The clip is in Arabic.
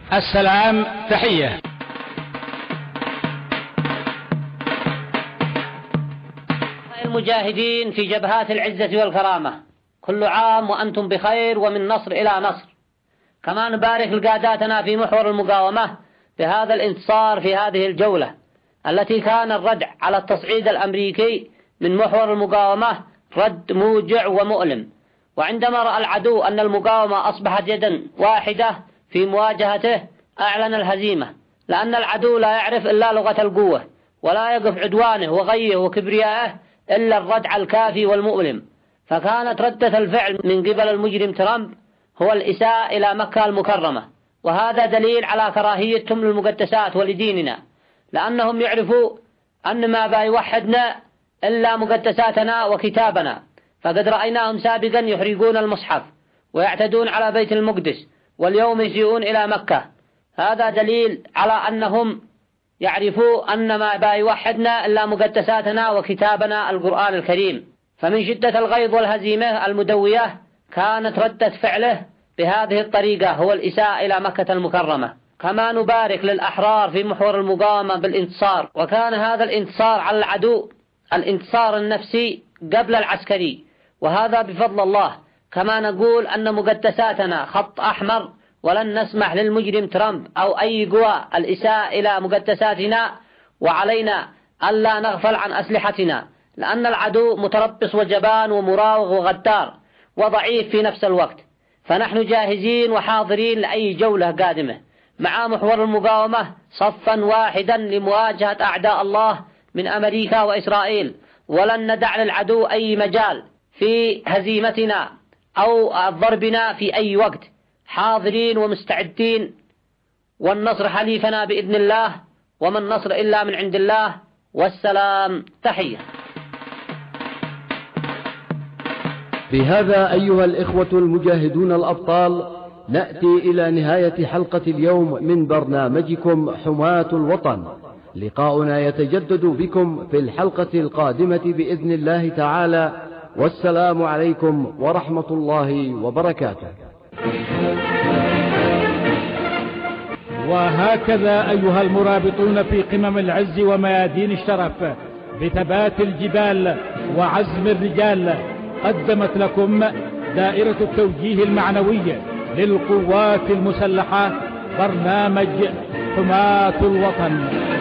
السلام تحية. المجاهدين في جبهات العزة والكرامة، كل عام وأنتم بخير ومن نصر إلى نصر. كما نبارك لقاداتنا في محور المقاومة بهذا الانتصار في هذه الجولة التي كان الردع على التصعيد الأمريكي من محور المقاومة رد موجع ومؤلم. وعندما رأى العدو أن المقاومة أصبحت يدا واحدة في مواجهته أعلن الهزيمة، لأن العدو لا يعرف إلا لغة القوة، ولا يقف عدوانه وغيه وكبريائه إلا الردع الكافي والمؤلم. فكانت ردة الفعل من قبل المجرم ترامب هو الإساءة إلى مكة المكرمة، وهذا دليل على كراهيتهم للمقدسات ولديننا، لأنهم يعرفوا أن ما بيوحدنا إلا مقدساتنا وكتابنا. فقد رأيناهم سابقا يحرقون المصحف ويعتدون على بيت المقدس، واليوم يسيئون إلى مكة. هذا دليل على أنهم يعرفوا أن ما بيوحدنا إلا مقدساتنا وكتابنا القرآن الكريم. فمن شدة الغيظ والهزيمة المدوية كانت ردة فعله بهذه الطريقة هو الإساءة إلى مكة المكرمة. كما نبارك للأحرار في محور المقاومة بالانتصار، وكان هذا الانتصار على العدو الانتصار النفسي قبل العسكري، وهذا بفضل الله. كما نقول أن مقدساتنا خط أحمر، ولن نسمح للمجرم ترامب أو أي قوى الإساءة إلى مقدساتنا، وعلينا ألا نغفل عن أسلحتنا، لأن العدو متربص وجبان ومراوغ وغدار وضعيف في نفس الوقت. فنحن جاهزين وحاضرين لأي جولة قادمة مع محور المقاومة صفا واحدا لمواجهة أعداء الله من أمريكا وإسرائيل، ولن ندع للعدو أي مجال في هزيمتنا أو ضربنا في أي وقت، حاضرين ومستعدين، والنصر حليفنا بإذن الله، وما النصر إلا من عند الله. والسلام تحية. بهذا أيها الإخوة المجاهدون الأبطال نأتي إلى نهاية حلقة اليوم من برنامجكم حماة الوطن. لقاؤنا يتجدد بكم في الحلقة القادمة بإذن الله تعالى، والسلام عليكم ورحمة الله وبركاته. وهكذا أيها المرابطون في قمم العز وميادين الشرف بثبات الجبال وعزم الرجال، قدمت لكم دائرة التوجيه المعنوي للقوات المسلحة برنامج حماة الوطن.